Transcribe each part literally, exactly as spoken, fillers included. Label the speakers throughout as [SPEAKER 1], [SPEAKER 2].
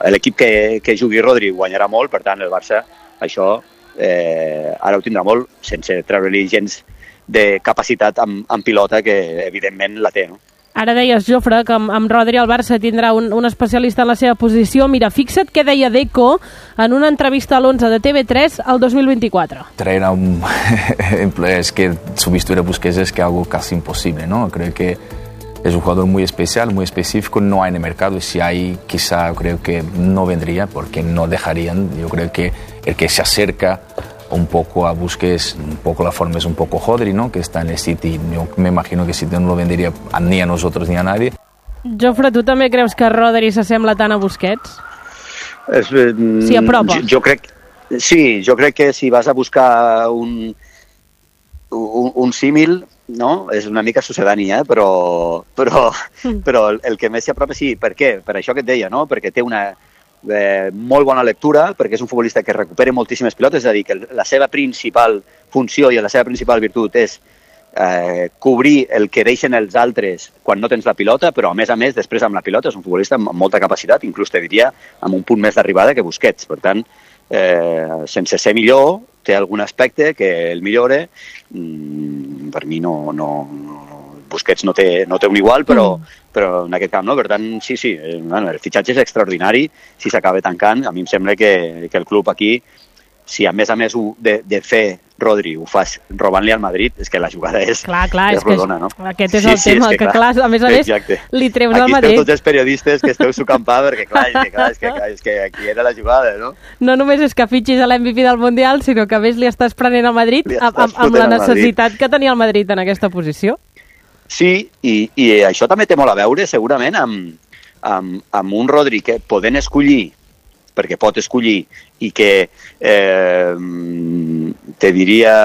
[SPEAKER 1] l'equip que, que jugui Rodri guanyarà molt, per tant el Barça això eh, ara ho tindrà molt, sense treure-li gens de capacitat amb, amb pilota, que evidentment la té, no?
[SPEAKER 2] Ara deies, Jofre, que amb, amb Rodri el Barça tindrà un, un especialista en la seva posició. Mira, fixa't què deia Deco en una entrevista a l'onze de T V tres el dos mil veinticuatro.
[SPEAKER 3] Traer a un... es que sustituir a Busquets es que algo casi imposible, ¿no? Creo que es un jugador muy especial, muy específico, no hay en el mercado, y si hay, quizá creo que no vendría, porque no dejarían. Yo creo que el que se acerca un poco a Busquets, un poco la forma es un poco Rodri, ¿no? Que está en el City. Yo me imagino que City no lo vendería ni a nosotros ni a nadie.
[SPEAKER 2] Jofre, tu també creus que Rodri s'assembla tant a Busquets?
[SPEAKER 1] Es, eh,
[SPEAKER 2] sí, apropa.
[SPEAKER 1] Jo, jo crec, sí, jo crec que si vas a buscar un, un, un símil, no? És una mica sucedani, eh? però, però, però el, el que més s'hi apropa, sí. Per què? Per això que et deia, no? Perquè té una eh, molt bona lectura, perquè és un futbolista que recupera moltíssimes pilotes, és a dir, que la seva principal funció i la seva principal virtut és eh, cobrir el que deixen els altres quan no tens la pilota, però a més a més, després amb la pilota, és un futbolista amb molta capacitat, inclús te diria amb un punt més d'arribada que Busquets. Per tant, eh, sense ser millor, té algun aspecte que el millore. Mm, per mi no, no, no Busquets no té, no té un igual, però, mm. però en aquest camp no. Per tant, sí, sí, bueno, el fitxatge és extraordinari. Si s'acaba tancant, a mi em sembla que, que el club aquí, si a més a més de, de fer Rodri ho fas robant-li al Madrid, és que la jugada és,
[SPEAKER 2] clar, clar,
[SPEAKER 1] és,
[SPEAKER 2] és
[SPEAKER 1] rodona, no?
[SPEAKER 2] Aquest és el sí, tema, sí, és que, que clar, a més a més exacte. Li treus al Madrid.
[SPEAKER 1] Aquí esteu tots els periodistes que esteu sucampar, perquè clar, és que, clar és, que, clar, és que aquí era la jugada, no?
[SPEAKER 2] No només és que fitxis a l'M V P del Mundial, sinó que a més li estàs prenent al Madrid amb, amb, amb la necessitat que tenia el Madrid en aquesta posició.
[SPEAKER 1] Sí, i, i això també té molt a veure, segurament, amb, amb, amb un Rodri que podent escollir, perquè pot escollir, i que eh, te diria,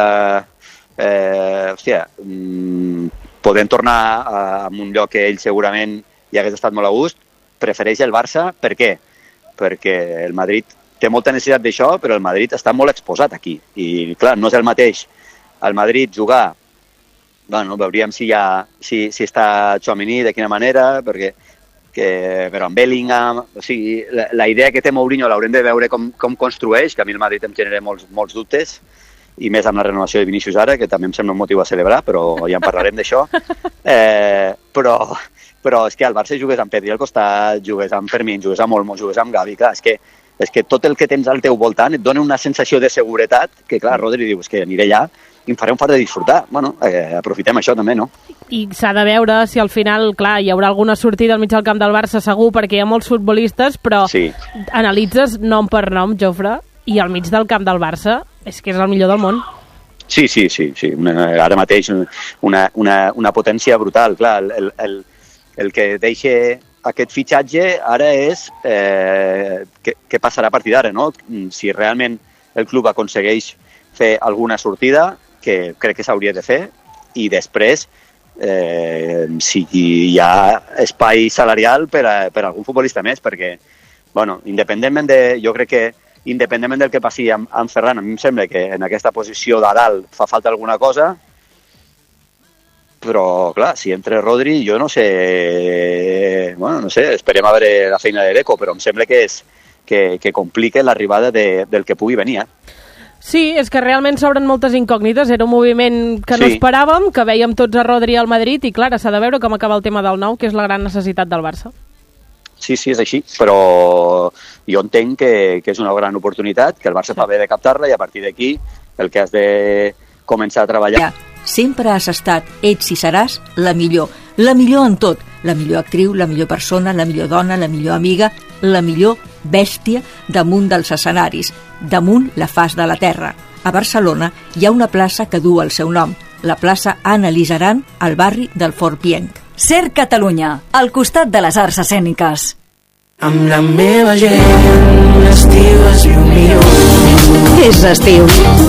[SPEAKER 1] eh, hòstia, podent tornar a, a un lloc que ell segurament hi hagués estat molt a gust, prefereix el Barça. Per què? Perquè el Madrid té molta necessitat d'això, però el Madrid està molt exposat aquí. I, clar, no és el mateix al Madrid jugar. Bueno, veuríem si, ha, si, si està Tchouaméni, de quina manera, perquè que, però amb Bellingham, o sigui, la, la idea que té Mourinho l'haurem de veure com, com construeix, que a mi el Madrid em genera molts, molts dubtes, i més amb la renovació de Vinícius ara, que també em sembla un motiu a celebrar, però ja en parlarem d'això. Eh, però, però és que al Barça jugues amb Pedri al costat, jugues amb Fermín, jugues amb Olmo, jugues amb Gavi, clar, és que, és que tot el que tens al teu voltant et dona una sensació de seguretat, que clar, Rodri diu, és que aniré allà i em faré un fart de disfrutar. Bueno, eh, aprofitem això també, no?
[SPEAKER 2] I s'ha de veure si al final, clar, hi haurà alguna sortida al mig del camp del Barça segur, perquè hi ha molts futbolistes, però sí. Analitzes nom per nom, Jofre, i al mig del camp del Barça és que és el millor del món.
[SPEAKER 1] Sí, sí, sí, sí. Una, ara mateix una, una, una potència brutal. Clar, el, el, el que deixa aquest fitxatge ara és eh, què, què passarà a partir d'ara, no? Si realment el club aconsegueix fer alguna sortida, que crec que s'hauria de fer, i després eh, si hi ha espai salarial per a, per a algun futbolista més, perquè, bueno, independentment de, jo crec que independentment del que passi amb, amb Ferran, a mi em sembla que en aquesta posició de dalt fa falta alguna cosa, però, clar, si entra Rodri, jo no sé, bueno, no sé, esperem a veure la feina de Deco, però em sembla que és que, que complica l'arribada de, del que pugui venir, eh?
[SPEAKER 2] Sí, és que realment s'obren moltes incògnites, era un moviment que no sí. esperàvem, que veiem tots a Rodri al Madrid, i clar, s'ha de veure com acaba el tema del nou, que és la gran necessitat del Barça.
[SPEAKER 1] Sí, sí, és així, però jo entenc que, que és una gran oportunitat, que el Barça sí. fa bé de captar-la, i a partir d'aquí el que has de començar a treballar...
[SPEAKER 4] Ja. Sempre has estat, ets i seràs la millor, la millor en tot, la millor actriu, la millor persona, la millor dona, la millor amiga, la millor bèstia damunt dels escenaris, damunt la faç de la terra. A Barcelona hi ha una plaça que du el seu nom, la plaça Anna Lizaran, al barri del Fort Pienc.
[SPEAKER 5] Ser Catalunya, al costat de les arts escèniques.
[SPEAKER 6] Amb la meva gent, l'estiu és el millor.
[SPEAKER 5] És estiu.